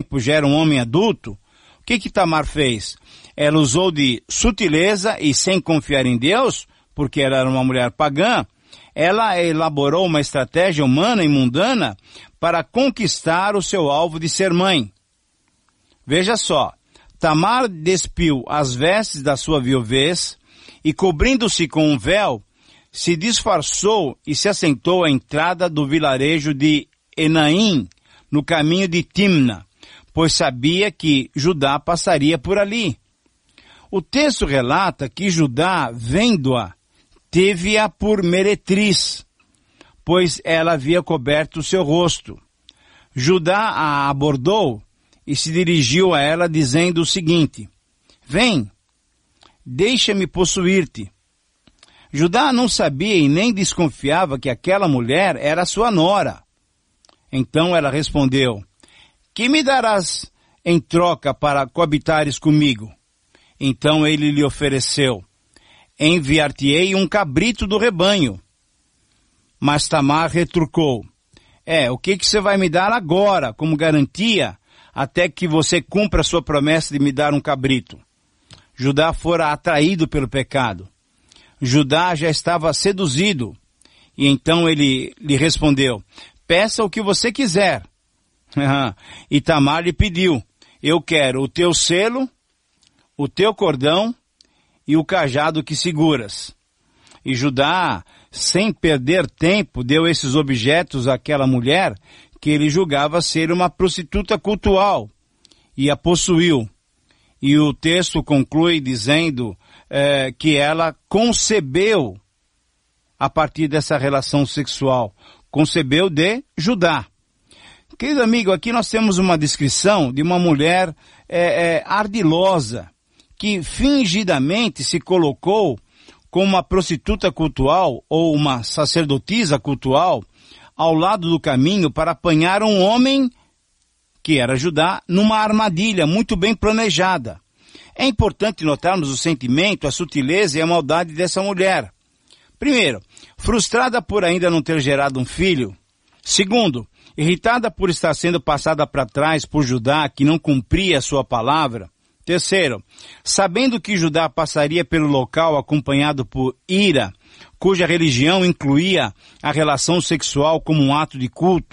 tempo já era um homem adulto, o que Tamar fez? Ela usou de sutileza e sem confiar em Deus, porque ela era uma mulher pagã, ela elaborou uma estratégia humana e mundana para conquistar o seu alvo de ser mãe. Veja só, Tamar despiu as vestes da sua viuvez e, cobrindo-se com um véu, se disfarçou e se assentou à entrada do vilarejo de Enaim, no caminho de Timna, pois sabia que Judá passaria por ali. O texto relata que Judá, vendo-a, teve-a por meretriz, pois ela havia coberto o seu rosto. Judá a abordou e se dirigiu a ela dizendo o seguinte: vem, deixa-me possuir-te. Judá não sabia e nem desconfiava que aquela mulher era sua nora. Então ela respondeu: que me darás em troca para coabitares comigo? Então ele lhe ofereceu: enviar-te-ei um cabrito do rebanho. Mas Tamar retrucou: o que você vai me dar agora como garantia até que você cumpra a sua promessa de me dar um cabrito? Judá fora atraído pelo pecado. Judá já estava seduzido. E então ele lhe respondeu: peça o que você quiser. E Tamar lhe pediu: eu quero o teu selo, o teu cordão e o cajado que seguras. E Judá, sem perder tempo, deu esses objetos àquela mulher que ele julgava ser uma prostituta cultual e a possuiu. E o texto conclui dizendo que ela concebeu a partir dessa relação sexual. Concebeu de Judá. Querido amigo, aqui nós temos uma descrição de uma mulher ardilosa, que fingidamente se colocou como uma prostituta cultual ou uma sacerdotisa cultual ao lado do caminho para apanhar um homem, que era Judá, numa armadilha muito bem planejada. É importante notarmos o sentimento, a sutileza e a maldade dessa mulher. Primeiro, frustrada por ainda não ter gerado um filho. Segundo, irritada por estar sendo passada para trás por Judá, que não cumpria a sua palavra. Terceiro, sabendo que Judá passaria pelo local acompanhado por Ira, cuja religião incluía a relação sexual como um ato de culto.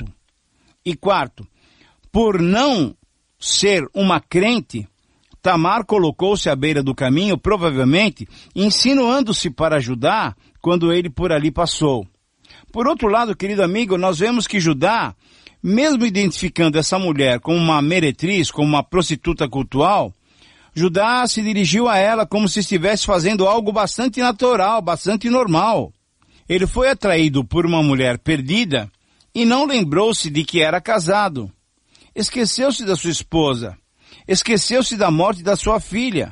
E quarto, por não ser uma crente, Tamar colocou-se à beira do caminho, provavelmente insinuando-se para Judá quando ele por ali passou. Por outro lado, querido amigo, nós vemos que Judá, mesmo identificando essa mulher como uma meretriz, como uma prostituta cultual, Judá se dirigiu a ela como se estivesse fazendo algo bastante natural, bastante normal. Ele foi atraído por uma mulher perdida e não lembrou-se de que era casado. Esqueceu-se da sua esposa. Esqueceu-se da morte da sua filha.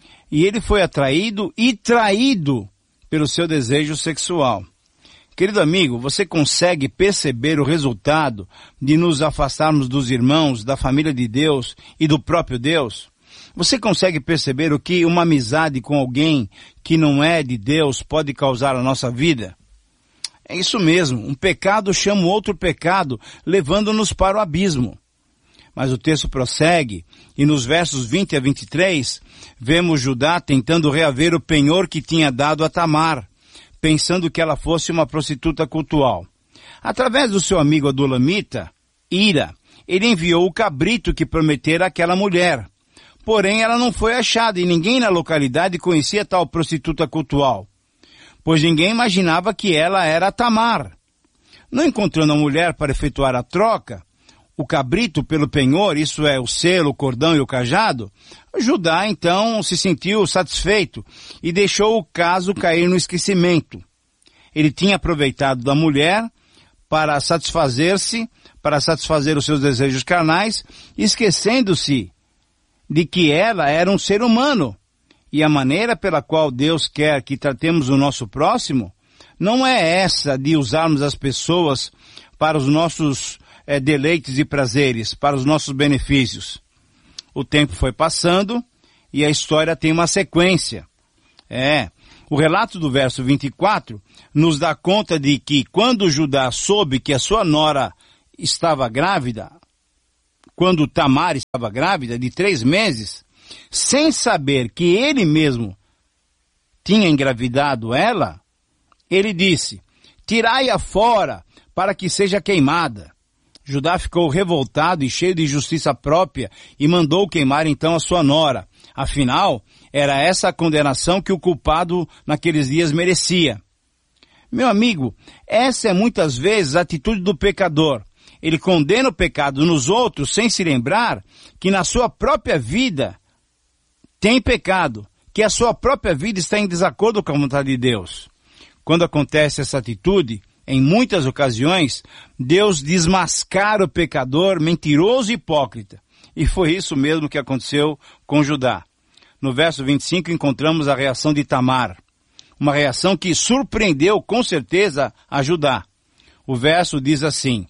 E ele foi atraído e traído pelo seu desejo sexual. Querido amigo, você consegue perceber o resultado de nos afastarmos dos irmãos, da família de Deus e do próprio Deus? Você consegue perceber o que uma amizade com alguém que não é de Deus pode causar à nossa vida? É isso mesmo, um pecado chama outro pecado, levando-nos para o abismo. Mas o texto prossegue, e nos versos 20 a 23, vemos Judá tentando reaver o penhor que tinha dado a Tamar, pensando que ela fosse uma prostituta cultual. Através do seu amigo adulamita, Ira, ele enviou o cabrito que prometera àquela mulher. Porém, ela não foi achada e ninguém na localidade conhecia tal prostituta cultual, pois ninguém imaginava que ela era Tamar. Não encontrando a mulher para efetuar a troca, o cabrito pelo penhor, isso é, o selo, o cordão e o cajado, Judá então se sentiu satisfeito e deixou o caso cair no esquecimento. Ele tinha aproveitado da mulher para satisfazer os seus desejos carnais, esquecendo-se de que ela era um ser humano. E a maneira pela qual Deus quer que tratemos o nosso próximo não é essa de usarmos as pessoas para os nossos deleites e prazeres, para os nossos benefícios. O tempo foi passando e a história tem uma sequência. O relato do verso 24 nos dá conta de que quando Judá soube que a sua nora estava grávida, quando Tamar estava grávida de 3 meses, sem saber que ele mesmo tinha engravidado ela, ele disse: tirai-a fora para que seja queimada. Judá ficou revoltado e cheio de justiça própria e mandou queimar então a sua nora. Afinal, era essa a condenação que o culpado naqueles dias merecia. Meu amigo, essa é muitas vezes a atitude do pecador. Ele condena o pecado nos outros sem se lembrar que na sua própria vida tem pecado, que a sua própria vida está em desacordo com a vontade de Deus. Quando acontece essa atitude, em muitas ocasiões, Deus desmascara o pecador mentiroso e hipócrita. E foi isso mesmo que aconteceu com Judá. No verso 25 encontramos a reação de Tamar. Uma reação que surpreendeu com certeza a Judá. O verso diz assim: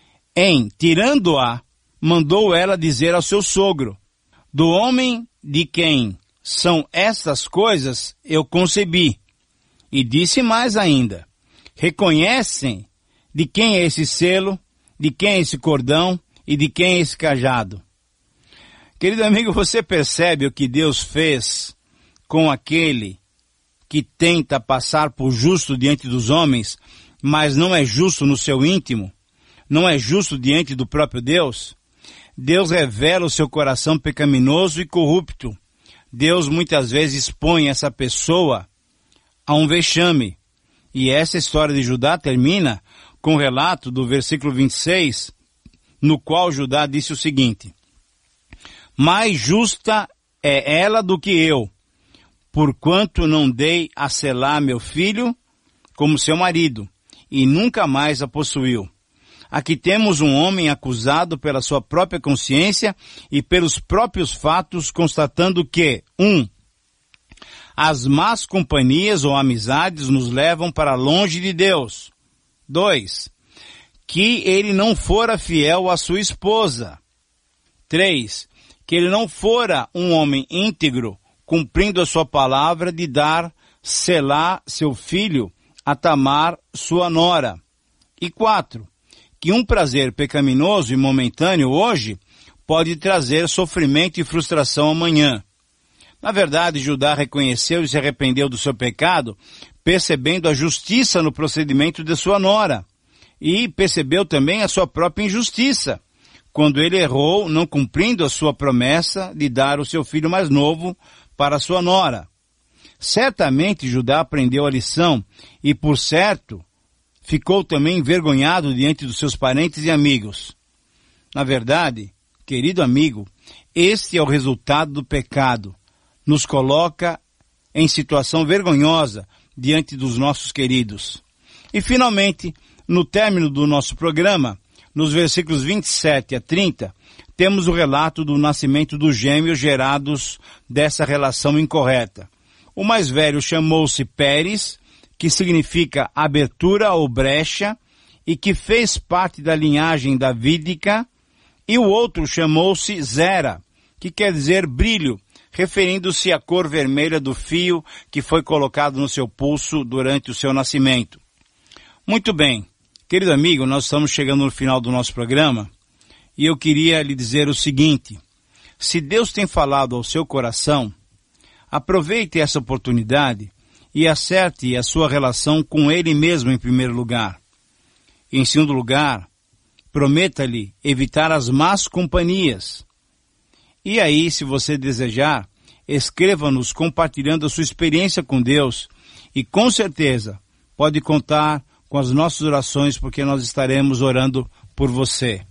tirando-a, mandou ela dizer ao seu sogro: do homem de quem são estas coisas eu concebi. E disse mais ainda: reconhecem de quem é esse selo, de quem é esse cordão e de quem é esse cajado. Querido amigo, você percebe o que Deus fez com aquele que tenta passar por justo diante dos homens, mas não é justo no seu íntimo? Não é justo diante do próprio Deus? Deus revela o seu coração pecaminoso e corrupto. Deus muitas vezes expõe essa pessoa a um vexame. E essa história de Judá termina com o relato do versículo 26, no qual Judá disse o seguinte: mais justa é ela do que eu, porquanto não dei a Selá meu filho como seu marido, e nunca mais a possuiu. Aqui temos um homem acusado pela sua própria consciência e pelos próprios fatos, constatando que, 1. As más companhias ou amizades nos levam para longe de Deus. 2. Que ele não fora fiel à sua esposa. 3. Que ele não fora um homem íntegro, cumprindo a sua palavra de dar Selá, seu filho, a Tamar, sua nora. E 4. Que um prazer pecaminoso e momentâneo hoje pode trazer sofrimento e frustração amanhã. Na verdade, Judá reconheceu e se arrependeu do seu pecado, percebendo a justiça no procedimento de sua nora. E percebeu também a sua própria injustiça, quando ele errou não cumprindo a sua promessa de dar o seu filho mais novo para sua nora. Certamente Judá aprendeu a lição e, por certo, ficou também envergonhado diante dos seus parentes e amigos. Na verdade, querido amigo, este é o resultado do pecado. Nos coloca em situação vergonhosa diante dos nossos queridos. E finalmente, no término do nosso programa, nos versículos 27 a 30, temos o relato do nascimento dos gêmeos gerados dessa relação incorreta. O mais velho chamou-se Pérez, que significa abertura ou brecha, e que fez parte da linhagem davídica, e o outro chamou-se Zera, que quer dizer brilho, referindo-se à cor vermelha do fio que foi colocado no seu pulso durante o seu nascimento. Muito bem, querido amigo, nós estamos chegando no final do nosso programa, e eu queria lhe dizer o seguinte: se Deus tem falado ao seu coração, aproveite essa oportunidade e acerte a sua relação com Ele mesmo em primeiro lugar. Em segundo lugar, prometa-lhe evitar as más companhias. E aí, se você desejar, escreva-nos compartilhando a sua experiência com Deus e com certeza pode contar com as nossas orações, porque nós estaremos orando por você.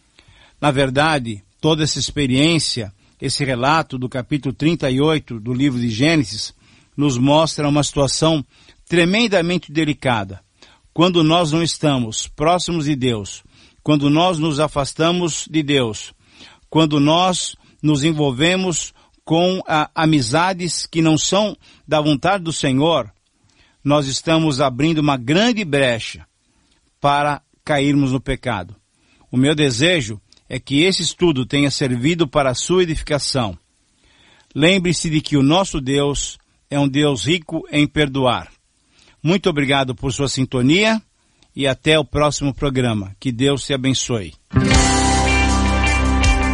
Na verdade, toda essa experiência, esse relato do capítulo 38 do livro de Gênesis, nos mostra uma situação tremendamente delicada. Quando nós não estamos próximos de Deus, quando nós nos afastamos de Deus, quando nós nos envolvemos com amizades que não são da vontade do Senhor, nós estamos abrindo uma grande brecha para cairmos no pecado. O meu desejo é que esse estudo tenha servido para a sua edificação. Lembre-se de que o nosso Deus é um Deus rico em perdoar. Muito obrigado por sua sintonia e até o próximo programa. Que Deus te abençoe.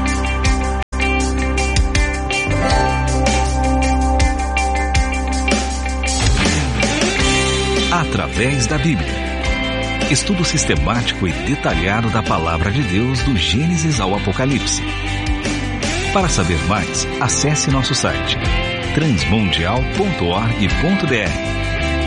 através da Bíblia. Estudo sistemático e detalhado da Palavra de Deus do Gênesis ao Apocalipse. Para saber mais, acesse nosso site transmundial.org.br